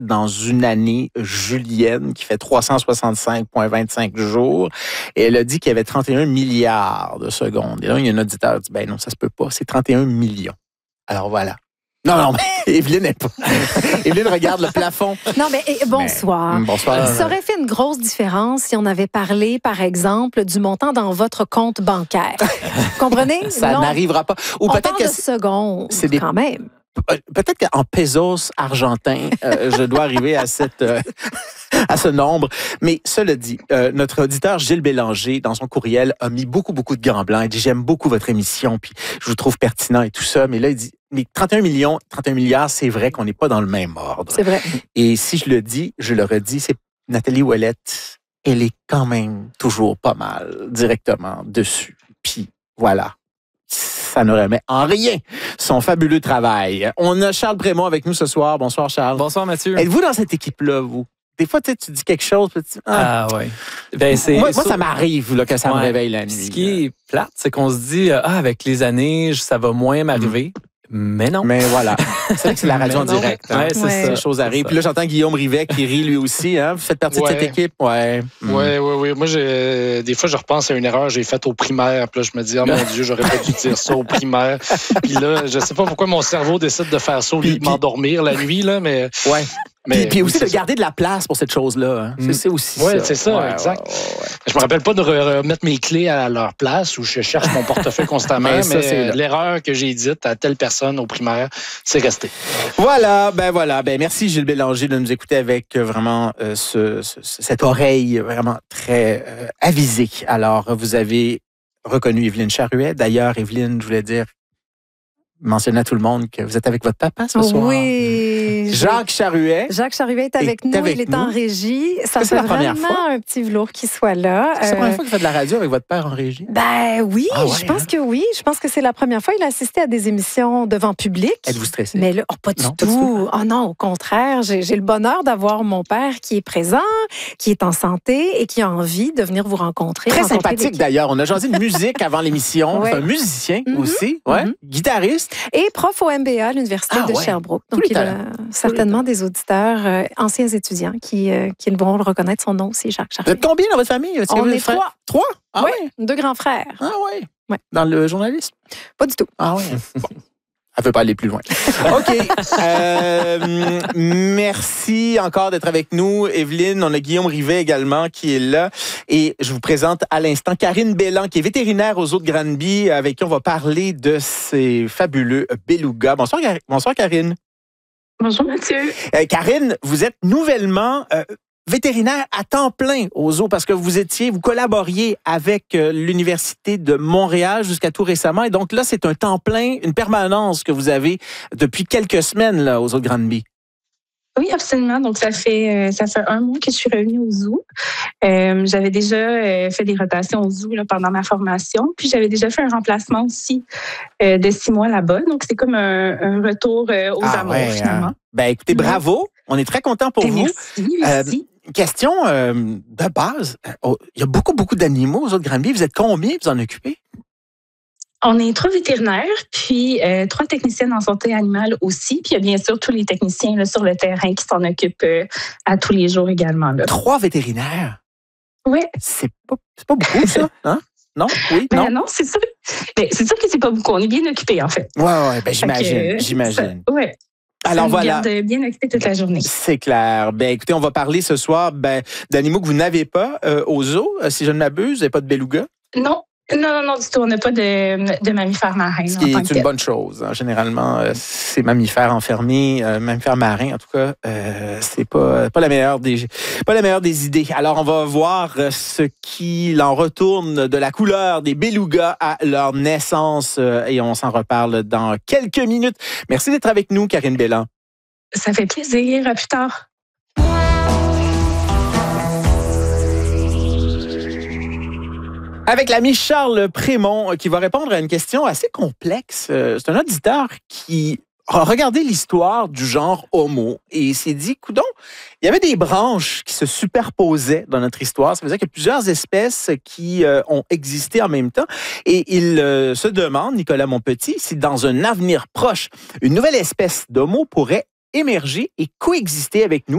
dans une année julienne qui fait 365,25 jours. Et elle a dit qu'il y avait 31 milliards de secondes. Et là, il y a un auditeur qui dit, ben non, ça se peut pas, c'est 31 millions. Alors voilà. Non, mais Evelyne n'est pas. Evelyne regarde le plafond. Non, mais bonsoir. Bonsoir. Ça aurait fait une grosse différence si on avait parlé, par exemple, du montant dans votre compte bancaire. Comprenez? Ça n'arrivera pas. Ou on peut-être parle que de secondes, quand même. Peut-être qu'en pesos argentins, je dois arriver à à ce nombre. Mais cela dit, notre auditeur Gilles Bélanger, dans son courriel, a mis beaucoup de gants blancs. Il dit, j'aime beaucoup votre émission, puis je vous trouve pertinent et tout ça. Mais là, il dit, mais 31 milliards, c'est vrai qu'on n'est pas dans le même ordre. C'est vrai. Et si je le dis, je le redis, c'est Nathalie Ouellette, elle est quand même toujours pas mal directement dessus. Puis voilà. Ça ne remet en rien son fabuleux travail. On a Charles Prémont avec nous ce soir. Bonsoir, Charles. Bonsoir, Mathieu. Êtes-vous dans cette équipe-là, vous? Des fois, tu dis quelque chose, puis tu dis, oui. Ben, moi, ça m'arrive là, que ça me réveille la nuit. Ce qui est plate, c'est qu'on se dit, avec les années, ça va moins m'arriver. Mais non. Mais voilà. C'est vrai que c'est la radio en direct. Hein? C'est ça. Les choses arrivent. Puis là, j'entends Guillaume Rivet qui rit lui aussi. Hein? Vous faites partie de cette équipe? Ouais. Oui. Moi, des fois, je repense à une erreur que j'ai faite au primaire. Puis là, je me dis, oh mon Dieu, j'aurais pas dû dire ça au primaire. Puis là, je sais pas pourquoi mon cerveau décide de faire ça au lieu de m'endormir la nuit, là, mais... Ouais. Puis aussi de garder de la place pour cette chose-là. Hein. C'est aussi ça. Oui, c'est ça, exact. Ouais. Je me rappelle pas de remettre mes clés à leur place où je cherche mon portefeuille constamment, mais l'erreur que j'ai dite à telle personne au primaire, c'est resté. Voilà. Ben merci Gilles Bélanger de nous écouter avec vraiment cette oreille vraiment très avisée. Alors, vous avez reconnu Evelyne Charuet. D'ailleurs, Evelyne, je voulais dire, mentionner à tout le monde que vous êtes avec votre papa ce soir. Oui. Jacques Charuet. Jacques Charuet est avec nous. Il est en régie. Ça fait vraiment un petit velours qu'il soit là. C'est la première fois que vous faites de la radio avec votre père en régie? Ben oui, je pense que oui. Je pense que c'est la première fois. Il a assisté à des émissions devant public. Êtes-vous stressé? Mais là, pas du tout. Oh non, au contraire. J'ai le bonheur d'avoir mon père qui est présent, qui est en santé et qui a envie de venir vous rencontrer. Très sympathique d'ailleurs. On a jasé de musique avant l'émission. C'est un musicien aussi, guitariste. Et prof au MBA à l'Université de Sherbrooke. Donc, il a certainement des auditeurs, anciens étudiants, qui vont le reconnaître. Son nom aussi, Jacques Charuet. Vous êtes combien dans votre famille? On est trois. Trois? Ah oui, 2 grands frères. Ah oui? Ouais. Dans le journalisme? Pas du tout. Ah oui? Bon. Elle ne peut pas aller plus loin. OK. Merci encore d'être avec nous, Evelyne. On a Guillaume Rivet également qui est là. Et je vous présente à l'instant Karine Bélan, qui est vétérinaire aux Eaux de Granby, avec qui on va parler de ces fabuleux belugas. Bonsoir, Karine. Bonjour, Mathieu. Karine, vous êtes nouvellement vétérinaire à temps plein aux zoos parce que vous collaboriez avec l'Université de Montréal jusqu'à tout récemment. Et donc là, c'est un temps plein, une permanence que vous avez depuis quelques semaines là, aux Eaux de Granby. Oui, absolument. Donc, ça fait 1 mois que je suis revenue au zoo. J'avais déjà fait des rotations au zoo là, pendant ma formation. Puis, j'avais déjà fait un remplacement aussi de 6 mois là-bas. Donc, c'est comme un retour aux amours, finalement. Ben, écoutez, bravo. On est très contents pour vous. Merci. Question de base. Il y a beaucoup d'animaux aux Eaux de Granby. Vous êtes combien vous en occupez? On est 3 vétérinaires, puis 3 techniciennes en santé animale aussi. Puis il y a bien sûr tous les techniciens là, sur le terrain qui s'en occupent à tous les jours également. Là. 3 vétérinaires? Oui. C'est pas beaucoup, ça? Hein? Non? Oui? Non? Non, c'est sûr. C'est sûr que c'est pas beaucoup. On est bien occupés, en fait. Oui, ben, j'imagine. Oui. Alors ça nous garde bien occupés toute la journée. C'est clair. Ben, écoutez, on va parler ce soir d'animaux que vous n'avez pas aux zoos, si je ne m'abuse. Vous n'avez pas de beluga? Non, du tout. On n'a pas de mammifères marins. Ce qui est une bonne chose. Hein. Généralement, ces mammifères enfermés, mammifères marins, en tout cas, c'est pas la meilleure des idées. Alors, on va voir ce qu'il en retourne de la couleur des belugas à leur naissance et on s'en reparle dans quelques minutes. Merci d'être avec nous, Karine Bélan. Ça fait plaisir. À plus tard. Avec l'ami Charles Prémont qui va répondre à une question assez complexe. C'est un auditeur qui a regardé l'histoire du genre Homo et s'est dit, coudonc, il y avait des branches qui se superposaient dans notre histoire. Ça veut dire qu'il y a plusieurs espèces qui ont existé en même temps. Et il se demande, Nicolas Monpetit, si dans un avenir proche, une nouvelle espèce d'Homo pourrait émerger et coexister avec nous.